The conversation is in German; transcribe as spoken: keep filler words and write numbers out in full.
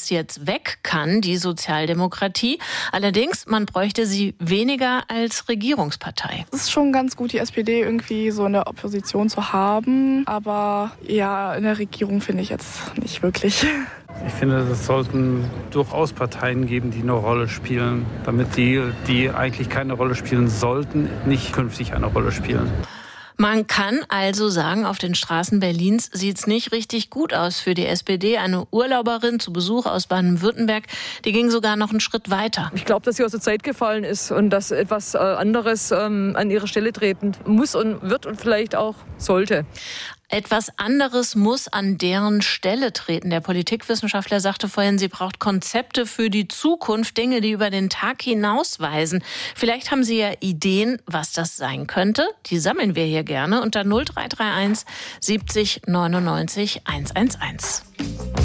das jetzt weg kann, die Sozialdemokratie. Allerdings, man bräuchte sie weniger als Regierungspartei. Es ist schon ganz gut, die S P D irgendwie so in der Opposition zu haben. Aber ja, in der Regierung finde ich jetzt nicht wirklich. Ich finde, es sollten durchaus Parteien geben, die eine Rolle spielen, damit die, die eigentlich keine Rolle spielen sollten, nicht künftig eine Rolle spielen. Man kann also sagen, auf den Straßen Berlins sieht's nicht richtig gut aus für die S P D. Eine Urlauberin zu Besuch aus Baden-Württemberg, die ging sogar noch einen Schritt weiter. Ich glaube, dass sie aus der Zeit gefallen ist und dass etwas anderes ähm, an ihre Stelle treten muss und wird und vielleicht auch sollte. Etwas anderes muss an deren Stelle treten. Der Politikwissenschaftler sagte vorhin, sie braucht Konzepte für die Zukunft, Dinge, die über den Tag hinausweisen. Vielleicht haben Sie ja Ideen, was das sein könnte. Die sammeln wir hier gerne unter null drei drei eins siebzig neunundneunzig hundertundzehn.